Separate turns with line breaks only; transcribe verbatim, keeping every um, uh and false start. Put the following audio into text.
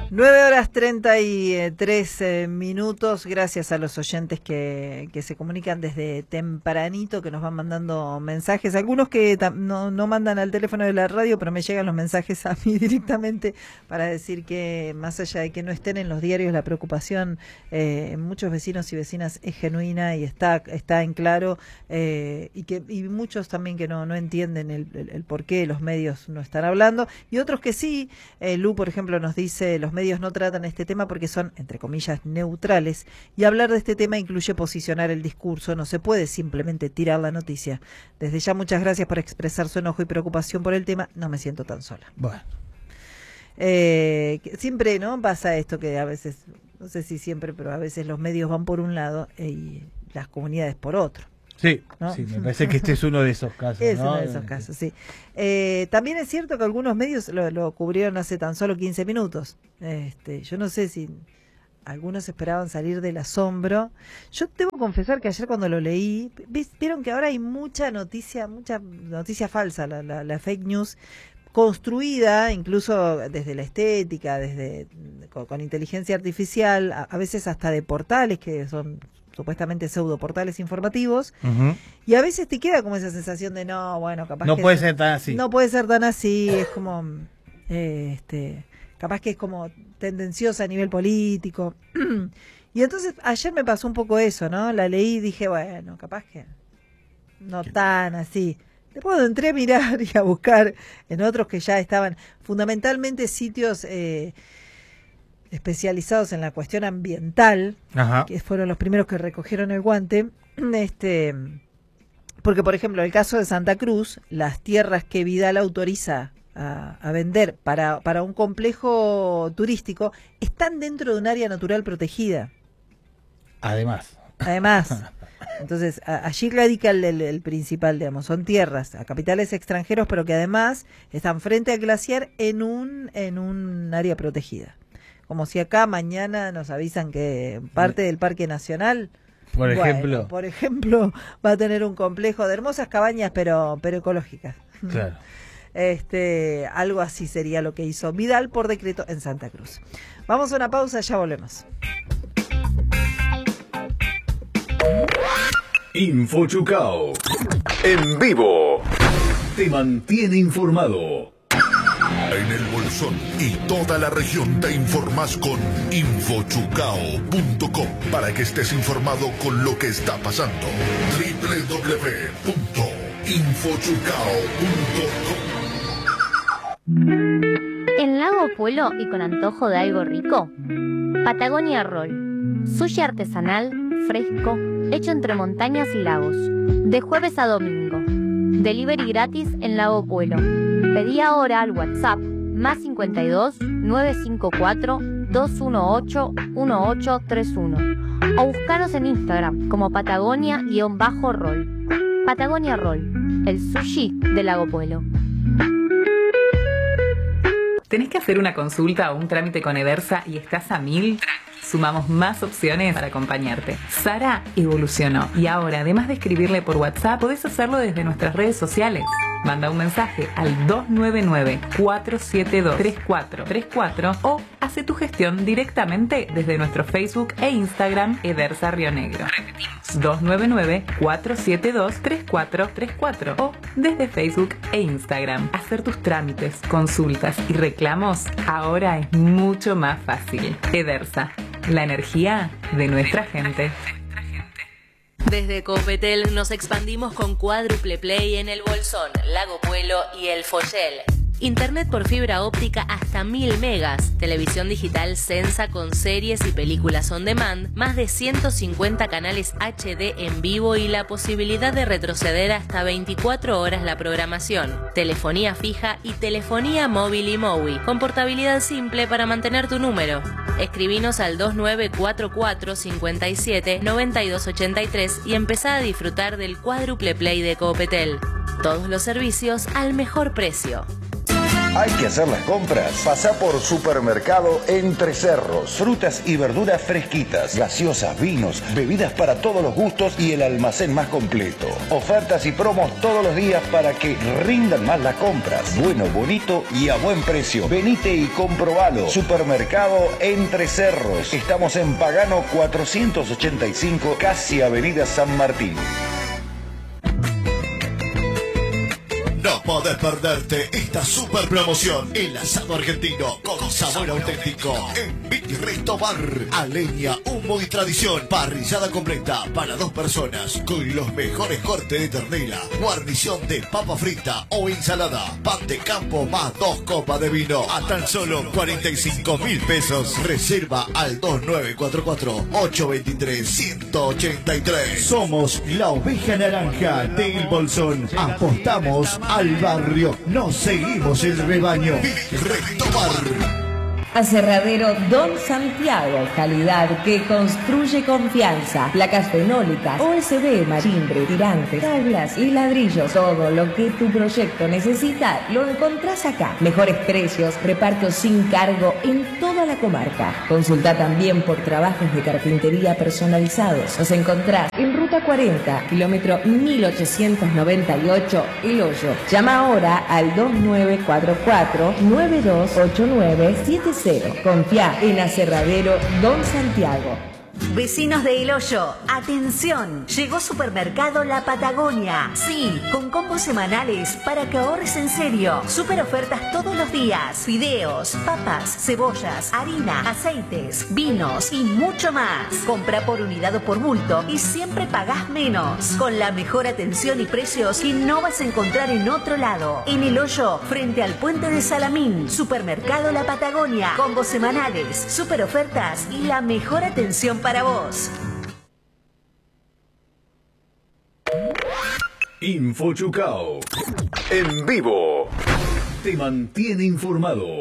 nueve horas treinta y tres eh, minutos. Gracias a los oyentes que, que se comunican desde tempranito, que nos van mandando mensajes. Algunos que no, no mandan al teléfono de la radio, pero me llegan los mensajes a mí directamente para decir que, más allá de que no estén en los diarios, la preocupación eh, en muchos vecinos y vecinas es genuina y está, está en claro. Eh, y que y muchos también que no, no entienden el, el, el por qué los medios no están hablando. Y otros que sí. Eh, Lu, por ejemplo, nos dice: los medios no tratan este tema porque son, entre comillas, neutrales, y hablar de este tema incluye posicionar el discurso, no se puede simplemente tirar la noticia. Desde ya, muchas gracias por expresar su enojo y preocupación por el tema, no me siento tan sola.
Bueno.
Eh, siempre, ¿no? Pasa esto que a veces, no sé si siempre, pero a veces los medios van por un lado y las comunidades por otro.
Sí,
¿no?
sí, me parece que este es uno de esos casos.
Es
¿no?
uno de esos casos, sí. Eh, también es cierto que algunos medios lo, lo cubrieron hace tan solo quince minutos. Este, yo no sé si algunos esperaban salir del asombro. Yo debo confesar que ayer cuando lo leí, vieron que ahora hay mucha noticia, mucha noticia falsa, la, la, la fake news, construida incluso desde la estética, desde con, con inteligencia artificial, a, a veces hasta de portales que son supuestamente pseudoportales informativos, uh-huh. Y a veces te queda como esa sensación de no, bueno, capaz
no
que
puede ser tan así.
No puede ser tan así, es como eh, este, capaz que es como tendenciosa a nivel político. Y entonces ayer me pasó un poco eso, ¿no? La leí y dije, bueno, capaz que no tan así. Después entré a mirar y a buscar en otros que ya estaban, fundamentalmente sitios eh, especializados en la cuestión ambiental, Ajá. que fueron los primeros que recogieron el guante, este, porque por ejemplo el caso de Santa Cruz, las tierras que Vidal autoriza a, a vender para, para un complejo turístico están dentro de un área natural protegida.
Además.
Además. Entonces, a, allí radica el, el, el principal, digamos, son tierras a capitales extranjeros, pero que además están frente al glaciar en un, en un área protegida. Como si acá mañana nos avisan que parte del Parque Nacional,
por
bueno,
ejemplo,
por ejemplo, va a tener un complejo de hermosas cabañas, pero, pero ecológicas.
Claro.
Este, algo así sería lo que hizo Vidal por decreto en Santa Cruz. Vamos a una pausa, ya volvemos.
InfoChucao en vivo te mantiene informado. En el Bolsón y toda la región te informas con info chucao punto com para que estés informado con lo que está pasando. doble u doble u doble u punto info chucao punto com.
En Lago Puelo y con antojo de algo rico, Patagonia Roll, sushi artesanal, fresco, hecho entre montañas y lagos, de jueves a domingo. Delivery gratis en Lago Puelo. Pedí ahora al WhatsApp más cincuenta y dos, nueve cinco cuatro, dos uno ocho, uno ocho tres uno o buscanos en Instagram como Patagonia-Roll. Patagonia Roll, el sushi de Lago Puelo.
¿Tenés que hacer una consulta o un trámite con Edersa y estás a mil? Sumamos más opciones para acompañarte. Sara evolucionó y ahora, además de escribirle por WhatsApp, podés hacerlo desde nuestras redes sociales. Manda un mensaje al dos nueve nueve, cuatro siete dos, tres cuatro tres cuatro o hace tu gestión directamente desde nuestro Facebook e Instagram Edersa Río Negro. Repetimos, dos nueve nueve, cuatro siete dos, tres cuatro tres cuatro o desde Facebook e Instagram. Hacer tus trámites, consultas y reclamos ahora es mucho más fácil. Edersa, la energía de nuestra gente.
Desde Copetel nos expandimos con Cuádruple Play en el Bolsón, Lago Puelo y El Follel. Internet por fibra óptica hasta mil megas, televisión digital Sensa con series y películas on demand, más de ciento cincuenta canales H D en vivo y la posibilidad de retroceder hasta veinticuatro horas la programación, telefonía fija y telefonía móvil y MOWI, con portabilidad simple para mantener tu número. Escribinos al dos nueve cuatro cuatro, cinco siete, nueve dos ocho tres y empezá a disfrutar del Cuádruple Play de Copetel. Todos los servicios al mejor precio.
Hay que hacer las compras. Pasá por Supermercado Entre Cerros. Frutas y verduras fresquitas, gaseosas, vinos, bebidas para todos los gustos y el almacén más completo. Ofertas y promos todos los días para que rindan más las compras. Bueno, bonito y a buen precio. Venite y comprobalo. Supermercado Entre Cerros. Estamos en Pagano cuatrocientos ochenta y cinco, casi Avenida San Martín.
No podés perderte esta super promoción. El asado argentino con sabor auténtico en Vicky Resto Bar. A leña, humo y tradición. Parrillada completa para dos personas con los mejores cortes de ternera, guarnición de papa frita o ensalada, pan de campo más dos copas de vino a tan solo cuarenta y cinco mil pesos. Reserva al dos nueve cuatro cuatro, ocho dos tres, uno ocho tres. Somos la oveja naranja del Bolsón. Apostamos al barrio, nos seguimos el rebaño. Retomar.
Aserradero Don Santiago, calidad que construye confianza. Placas fenólicas, O S B, marimbre, tirantes, tablas y ladrillos. Todo lo que tu proyecto necesita lo encontrás acá. Mejores precios, reparto sin cargo en toda la comarca. Consulta también por trabajos de carpintería personalizados. Nos encontrás en Ruta cuarenta, kilómetro mil ochocientos noventa y ocho, El Hoyo. Llama ahora al dos nueve cuatro cuatro, nueve dos ocho nueve siete cero. Confía en Aserradero Don Santiago.
Vecinos de El Hoyo, atención, llegó Supermercado La Patagonia. Sí, con combos semanales para que ahorres en serio. Super ofertas todos los días. Fideos, papas, cebollas, harina, aceites, vinos y mucho más. Compra por unidad o por bulto y siempre pagás menos. Con la mejor atención y precios que no vas a encontrar en otro lado. En El Hoyo, frente al puente de Salamín. Supermercado La Patagonia. Combos semanales, super ofertas y la mejor atención para Para vos.
Info Chucao. En vivo. Te mantiene informado.